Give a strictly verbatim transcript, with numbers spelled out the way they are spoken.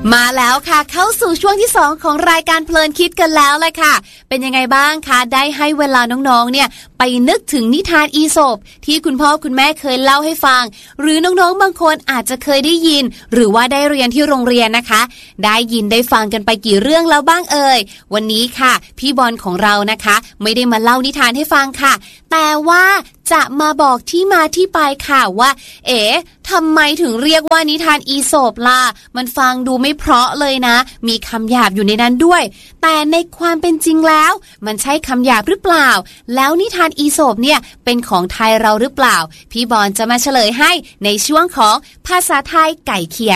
มาแล้วค่ะเข้าสู่ช่วงที่สองของรายการเพลินคิดกันแล้วเลยค่ะเป็นยังไงบ้างคะได้ให้เวลาน้องๆเนี่ยไปนึกถึงนิทานอีสปที่คุณพ่อคุณแม่เคยเล่าให้ฟังหรือน้องๆบางคนอาจจะเคยได้ยินหรือว่าได้เรียนที่โรงเรียนนะคะได้ยินได้ฟังกันไปกี่เรื่องแล้วบ้างเอ่ยวันนี้ค่ะพี่บอลของเรานะคะไม่ได้มาเล่านิทานให้ฟังค่ะแต่ว่าจะมาบอกที่มาที่ไปค่ะว่าเอ๋ทำไมถึงเรียกว่านิทานอีสปล่ะมันฟังดูไม่เพราะเลยนะมีคำหยาบอยู่ในนั้นด้วยแต่ในความเป็นจริงแล้วมันใช่คำหยาบหรือเปล่าแล้วนิทานอีสปเนี่ยเป็นของไทยเราหรือเปล่าพี่บอลจะมาเฉลยให้ในช่วงของภาษาไทยไก่เขีย